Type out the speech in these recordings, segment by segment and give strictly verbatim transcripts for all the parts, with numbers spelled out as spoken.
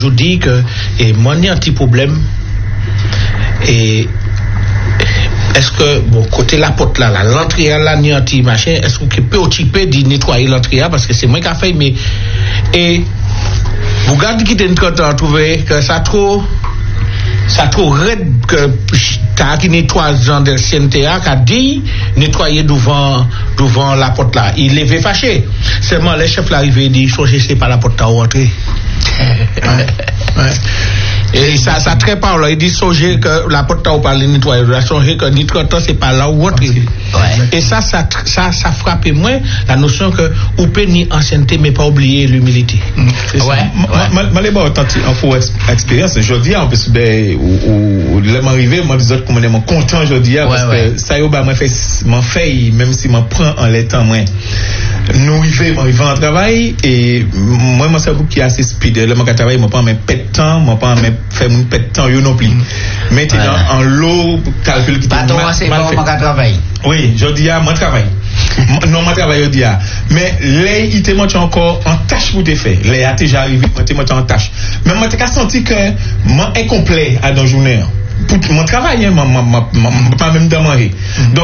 je vous dis que et moi il y a un petit problème et est-ce que bon côté la porte là, là l'entrée là ni un petit machin, est-ce qu'on peut occuper de nettoyer l'entrée là parce que c'est moi qui a fait mais et vous regardez qui t'es content trouver que ça trop ça trop raide que t'as qui nettoie Jean del C N T A qui a dit nettoyer devant devant la porte là il est fâché seulement les chefs l'arrivée dit changer c'est pas la porte à rentrer. Ouais. Ouais. Et ça, ça très parlant. Il dit songer que la porte où parle nettoyer, songer que nettoyer c'est pas là où rentrer. Ouais. Et ça, ça, ça, ça frappe moins la notion que on peut ni ancienneté mais pas oublier l'humilité. Mm. Ouais. ouais. Moi, les bon, tant en faux expérience. Je dis en plus, ben, ou, ou, l'aime arrivé, moi, disons que moi, content, je dis, parce ouais, que ça y est, bah, moi, fait, m'en fait, même si m'en prend en l'état, moi. Nous arrivons, arrivons en travail, et moi, moi, c'est un groupe qui est assez speed. Là, moi, quand je travaille, moi, pas un pet de temps, moi, pas un faire mon pet de temps, yo non plus. Maintenant, voilà. En lot, calcul qui pas toi, c'est bon, moi, quand je travaille. Oui, je dis, moi, je travaille. Non, moi, je travaille, je dis, mais là, il te montre encore en tâche pour te faire. Là, il a déjà arrivé, moi, te montre en tâche. Mais moi, j'ai senti que, moi, incomplet à dans journée. Pour mon travail, hein, moi, pas même demander. Donc,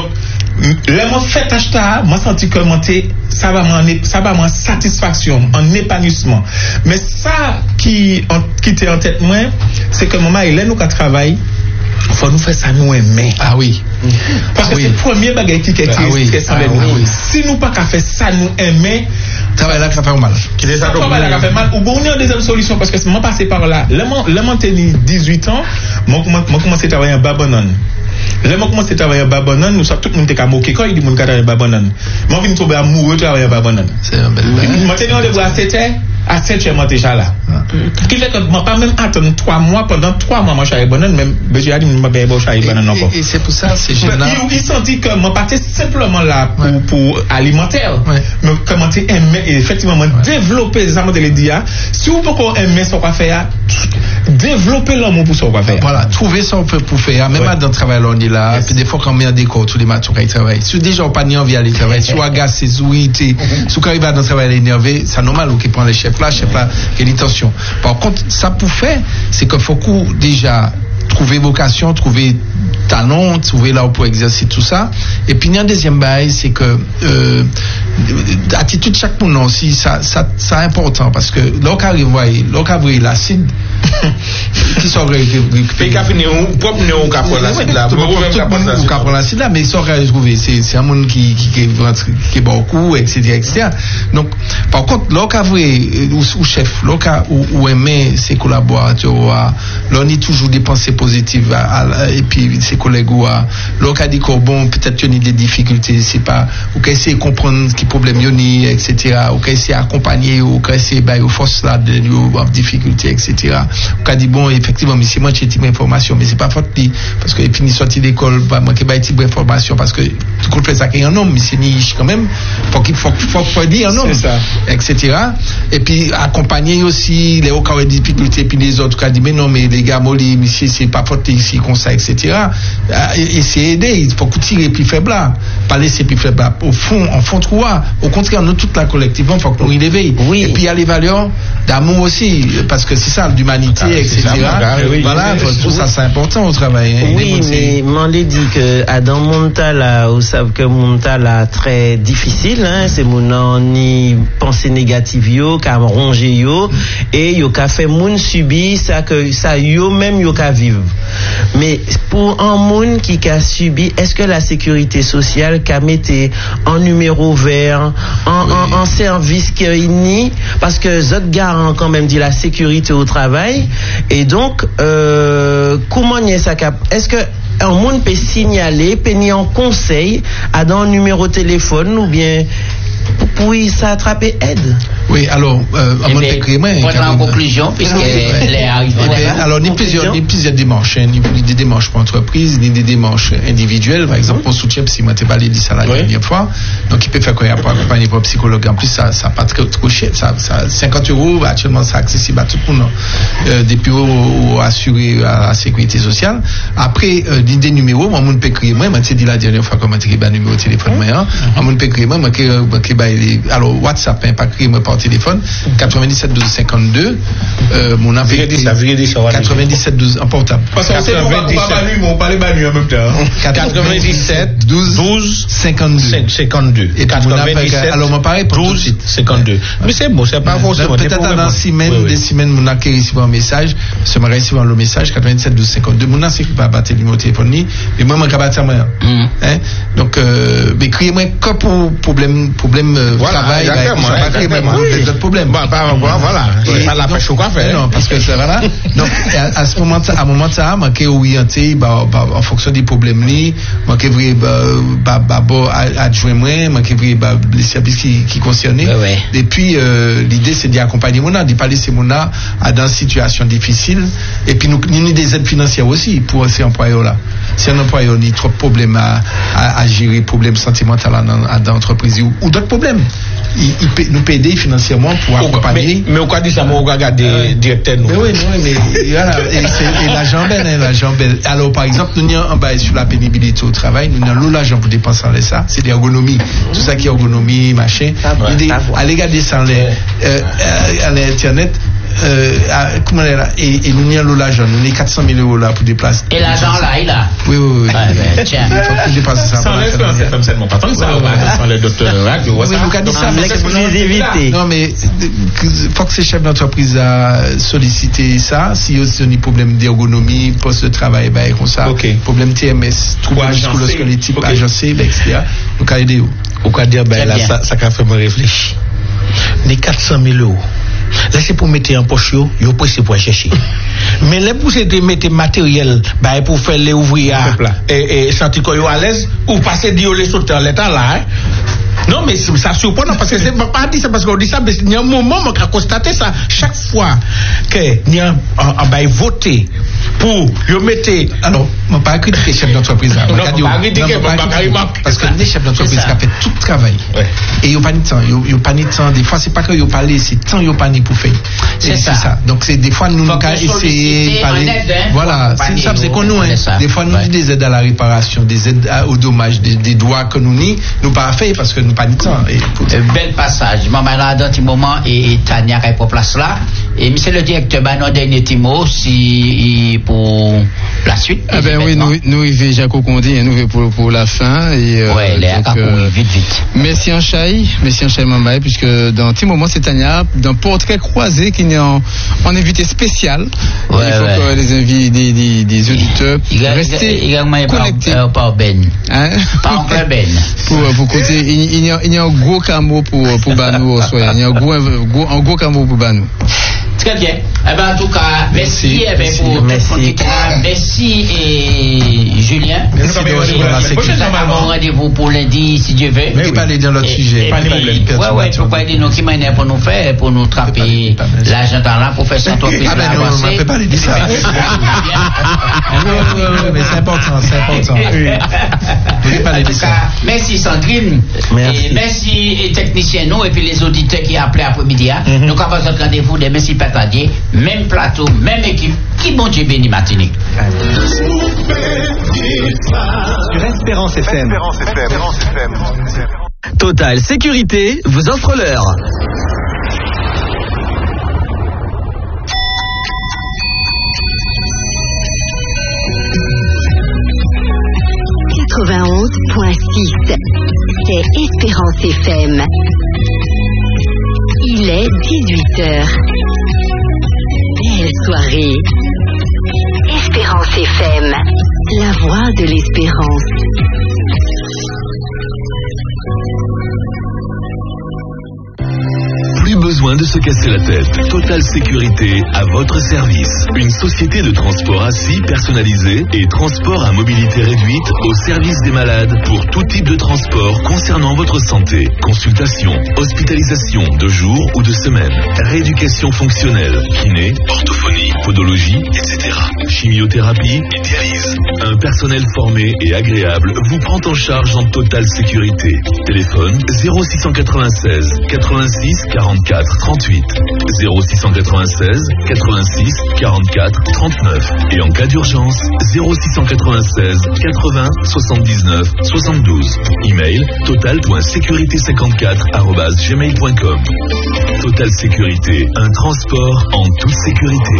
là, moi, fait tâche là, moi, senti que, moi, ça va m'en, ça va m'en satisfaction, en épanouissement. Mais ça, qui, en, qui était en tête, moi, c'est que, maman, il est nous qui travaille. Il faut nous faire ça nous aimer. Ah oui. Parce ah que oui. c'est le premier bagage qui est ah oui. ah oui. Si nous pas qu'à faire ça nous aimer, travail là ça fait mal. Qui est ça travail là fait mal ou bon on a une deuxième solution parce que c'est moi passé par là. Là moi là moi tenu dix-huit ans, moi moi commencé à travailler en Babanon. Là moi commencé à travailler en Babanon, nous ça tout le monde était moquer quand il dit mon travailler en Babanon. Moi vinn tomber amoureux travailler en Babanon. C'est un bel bail. Moi tenu rendez-vous à sept heures. À sept heures, déjà là. Ce qui fait que moi, pas même attendre trois mois, pendant trois mois, moi, je suis bonne, même, j'ai dit, moi, je suis bonne encore. Et c'est pour ça, c'est génial. Il sentit que moi, pas simplement là pour, ouais. pour alimentaire, ouais. mais comment tu aimes, effectivement, ouais. développer, ça m'a dit, si vous pouvez aimer ce qu'on fait, développer l'amour pour ce qu'on fait. Voilà, trouver ce qu'on peut pour faire, même ouais. dans le travail, on est là, yes. puis des fois, quand on met un décor, tous les matins, on travaille. Si déjà, on n'a pas envie d'aller travailler, si on agace, c'est zouité, si on arrive à dans le travail, énervé, c'est normal, ou qui prend les chefs. Là, je sais pas, il y a une tension. Par contre, ça pour faire, c'est qu'il faut qu'on déjà trouver vocation, trouver talent, trouver là où pour exercer tout ça. Et puis, il y a un deuxième bail, c'est que euh, l'attitude de chaque monde aussi, ça, ça, c'est important parce que l'on arrive, l'on arrive l'acide qui sont récupérés. l'acide là, mais ils sont retrouvés. C'est, c'est un monde qui, qui, qui, qui est beaucoup, et cetera, et cetera. Donc, par contre, l'on arrive, ou chef, l'on ou, ou aimer ses collaborateurs, l'on est toujours des pensées positives à, à, et puis ses collègues ou à l'on a dit que bon, peut-être qu'il y a des difficultés, c'est pas, ou qu'à essayer de comprendre ce qui problème il y a, et cetera, ou qu'à essayer d'accompagner, ou qu'à essayer de aux forces là, de, de difficultés, et cetera. Ou qu'à dit bon, effectivement, mais c'est moi qui ai dit information, mais c'est pas faute de, parce que, et puis, il sorti d'école, bah, moi qui ai dit information, parce que, tout compte fait ça qu'il y a un homme, mais c'est niche quand même, faut qu'il faut, faut, faut dire un homme, et cetera. Et puis, accompagner aussi, les autres qui ont des difficultés, puis les autres qui ont dit, mais non, mais les gars, moi, les, monsieur, c'est pas faute ici, comme ça, et cetera. Essayer d'aider, il faut tirer plus faible là, pas laisser plus faible là. Au fond, en fond, quoi, au contraire, nous, toute la collectivement, il faut que nous y l'éveillons. Oui. Et puis, il y a les valeurs d'amour aussi, parce que c'est ça, d'humanité, ah, et cetera. Ah, oui, voilà, oui, tout oui. ça, c'est important au travail. Hein. Oui, mais m'en l'ai dit que Adam Monta là, vous savez que Monta là, très difficile, hein, c'est mon ni pensée négative yo, qu'a rongé yo, et yo qu'a fait moun subi ça que ça yo même yo qu'a vivre. Mais pour un monde qui a subi, est-ce que la sécurité sociale qu'a mis en numéro vert, en, oui. en, en service qui ni, parce que zot garant quand même dit la sécurité au travail, et donc euh, comment est ça cap? Est-ce que un monde peut signaler, peut ni en conseil à dans un numéro de téléphone ou bien pour y s'attraper aide? Oui, alors, euh, à mon écrit, moi, en conclusion, puisque les arrivent. Alors, il y a plusieurs, plusieurs démarches, hein, ni des démarches pour entreprise, ni des démarches individuelles. Par exemple, on soutient, si moi, t'ai parlé de ça la oui. dernière fois. Donc, il peut faire quoi, pour accompagner pour psychologue. En plus, ça, ça pas trop, trop cher. Ça, ça, cinquante euros, actuellement, c'est accessible à tout le monde. euh, depuis au assuré à la sécurité sociale. Après euh, l'idée numéro, moi on peut créer moi, moi dit la dernière fois comment écrire le numéro de téléphone moi, on peut créer moi, moi alors WhatsApp hein, pas créer moi par téléphone quatre-vingt-dix-sept douze cinquante-deux euh, mon appel quatre-vingt-dix-sept douze en portable. Parce que c'est pas lui, on parle pas lui en même temps. quatre-vingt-dix-sept douze cinquante-deux cinquante-deux et quatre-vingt-dix-sept alors on paraît douze cinquante-deux. Mais c'est bon, c'est pas forcément. Peut-être dans six semaines, des semaines mon a reçu un message, ce m'a reçu le message quatre-vingt-dix-sept douze cinquante-deux mon a c'est pas battre le numéro de téléphone ni mais moi moi battre moi. Hein? Donc euh mais crier moi que pour problème problème travail pas crier moi d'autres problèmes. Voilà, ça la fait chaud quoi faire. Non parce que voilà. Donc à ce moment à moment ça moi que orienté en fonction des problèmes ni moi que vrai bah bah adjoint moi moi que vrai bah les services qui qui concernés et puis euh, l'idée c'est d'accompagner mon de pas laisser mon dans une situation difficile et puis nous nous des aides financières aussi pour ces employeurs là. Si un employeur a trop de problèmes à, à, à gérer, problèmes sentimentaux dans, dans l'entreprise ou, ou d'autres problèmes, il, il peut nous aider financièrement pour accompagner. Mais, mais on dit ça, on regarde des directeurs. Mais oui, oui, mais voilà, et, et l'argent belle, hein, l'argent belle. Alors par exemple, nous avons en bas sur la pénibilité au travail, nous avons l'argent pour dépenser en ça, c'est l'ergonomie, tout ça qui est ergonomie, machin. Allez regarder ça à l'internet. Euh, comment elle est là et, et nous avons l'argent, nous avons quatre cent mille euros là pour déplacer. Et l'argent là, il a. Oui, oui, oui. Ouais, ben, tiens. Il faut que dépasse ça. Sans l'espérance, c'est comme ça, mon patron, ça va. Sans le docteur radio, oui, vous dites ça, l'exclusivité. Non, mais il faut que ces chefs d'entreprise a sollicité ça. Si aussi on a des problèmes d'ergonomie, poste de travail, ben, comme ça. Problème T M S, trouble musculo-squelettique, agencé, et cetera. Donc, à aider. Au cas de dire, ben, là, ça, ça fait me réfléchir. Les quatre cent mille euros. Là, c'est pour mettre en poche, yo, yo pressé pour chercher. Mais là, pour de mettre matériel, bah, pour faire les ouvriers et, et sentir qu'on est à l'aise, ou passer d'y aller sauter en l'état là, hein. Non, mais ça surprend parce que c'est pas dit ça parce qu'on dit ça, mais il y a un moment où on a constaté ça. Chaque fois qu'il y a un voté pour le mettre. Alors, je ne vais pas critiquer les chefs d'entreprise. Non, je ne vais pas critiquer, parce que les chefs d'entreprise qui ont fait tout le travail. Et ils n'ont pas de temps. Ils n'ont pas de temps. Des fois, ce n'est pas qu'ils n'ont pas laissé, c'est temps qu'ils n'ont pas pour faire. C'est ça. Donc, c'est des fois, nous, nous avons essayé de parler. Voilà, c'est ça, c'est qu'on nous. Des fois, nous, des aides à la réparation, des aides au dommage, des droits que nous n'y, nous pas fait parce que nous pas de temps. Bel passage. Maman là, dans ce moment, et Tania est pour place là. Et monsieur le directeur, ben, nos derniers mots, si, pour la suite. Ah ben oui, nous, nous, il fait Jaco Condé, nous, pour, pour la fin. Et, euh, ouais, les donc, euh, vite, vite. Merci en Chai, merci en Chai Mambaye, puisque dans ce moment, c'est Tania, d'un portrait croisé qui est en, en invité spécial. Ouais, il faut ouais. que les invités, des, des, des auditeurs, restent connectés. Pas, euh, pas Ben. Hein? Pas encore Ben. pour, pour côté, il, il, y a, il y a un gros camo pour, pour Banou, il y a un gros, gros, un gros camo pour Banou. Très bien. Eh ben, en tout cas, merci, merci, eh ben, pour merci. merci et Julien. Merci de nous avons rendez-vous pour lundi, si Dieu veut. Mais pas aller dans l'autre sujet. Pas de problème. Ouais, ouais, pourquoi dire nous qui m'en pour nous faire, pour nous trapper l'argent dans là, pour faire cette entreprise. Ah ben non, on ne peut pas aller dire ça. Mais c'est important, c'est important. En tout cas, merci Sandrine. Merci. Et merci les techniciens, nous, et puis les auditeurs qui appelaient après-midi. Nous avons votre rendez-vous de merci Pétadier, même plateau, même équipe. Qui bon Dieu béni Martinique. Sur Espérance F M. Espérance F M. Total Sécurité vous offre l'heure. quatre-vingt-onze point six. C'est Espérance F M. Il est dix-huit heures. Belle soirée. Espérance F M. La voix de l'espérance. Plus besoin de se casser la tête. Total Sécurité à votre service. Une société de transport assis personnalisé et transport à mobilité réduite au service des malades pour tout type de transport concernant votre santé. Consultation, hospitalisation de jour ou de semaine, rééducation fonctionnelle, kiné, orthophonie, podologie, et cetera. chimiothérapie et dialyse. Un personnel formé et agréable vous prend en charge en totale sécurité. Téléphone zéro six cent quatre-vingt-seize quatre-vingt-six quarante-quatre trente-huit, zéro six cent quatre-vingt-seize quatre-vingt-six quarante-quatre trente-neuf et en cas d'urgence zéro six cent quatre-vingt-seize quatre-vingts soixante-dix-neuf soixante-douze. Email total point sécurité cinquante-quatre arobase gmail point com. Total Sécurité, un transport en toute sécurité.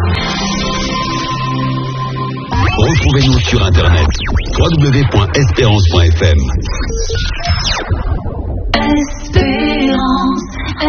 Retrouvez-nous sur internet w w w point espérance point f m. Espérance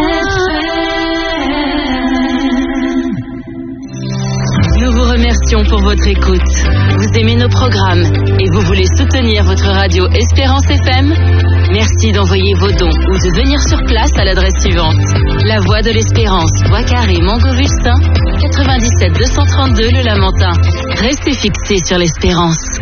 Nous vous remercions pour votre écoute. Vous aimez nos programmes et vous voulez soutenir votre radio Espérance F M? Merci d'envoyer vos dons ou de venir sur place à l'adresse suivante. La Voie de l'Espérance, Bois Carré, Mangovustin, quatre-vingt-dix-sept deux cent trente-deux Le Lamentin. Restez fixés sur l'Espérance.